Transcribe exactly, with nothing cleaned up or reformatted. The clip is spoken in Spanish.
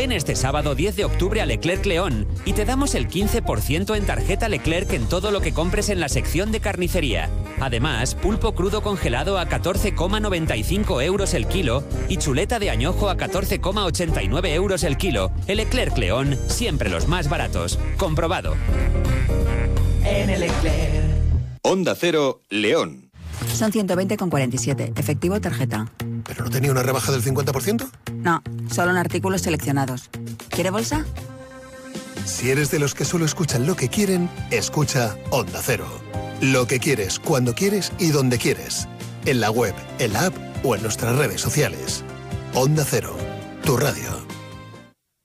Ven este sábado diez de octubre a Leclerc León y te damos el quince por ciento en tarjeta Leclerc en todo lo que compres en la sección de carnicería. Además, pulpo crudo congelado a catorce coma noventa y cinco euros el kilo y chuleta de añojo a catorce coma ochenta y nueve euros el kilo. El Leclerc León, siempre los más baratos. Comprobado. En el Leclerc. Onda Cero, León. Son ciento veinte con cuarenta y siete, efectivo o tarjeta. ¿Pero no tenía una rebaja del cincuenta por ciento? No, solo en artículos seleccionados. ¿Quiere bolsa? Si eres de los que solo escuchan lo que quieren, escucha Onda Cero. Lo que quieres, cuando quieres y donde quieres. En la web, en la app o en nuestras redes sociales. Onda Cero, tu radio.